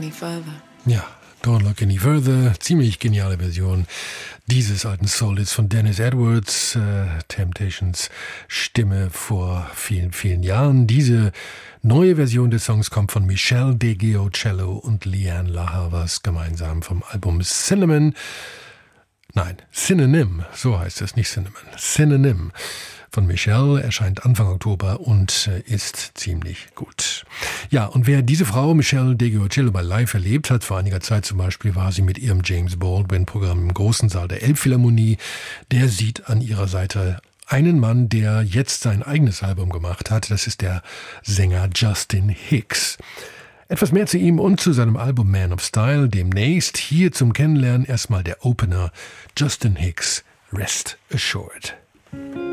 any further. Ja, Don't Look Any Further, ziemlich geniale Version dieses alten Soul-Hits von Dennis Edwards, Temptations Stimme vor vielen, vielen Jahren. Diese neue Version des Songs kommt von Michelle DeGiocello und Lianne La Havas gemeinsam vom Album Cinnamon. Nein, Synonym, so heißt es, nicht Cinnamon. Synonym von Michelle erscheint Anfang Oktober und ist ziemlich gut. Ja, und wer diese Frau, Michelle DeGiocello, mal live erlebt hat, vor einiger Zeit zum Beispiel, war sie mit ihrem James Baldwin-Programm im großen Saal der Elbphilharmonie, der sieht an ihrer Seite einen Mann, der jetzt sein eigenes Album gemacht hat. Das ist der Sänger Justin Hicks. Etwas mehr zu ihm und zu seinem Album Man of Style demnächst. Hier zum Kennenlernen erstmal der Opener Justin Hicks, Rest Assured.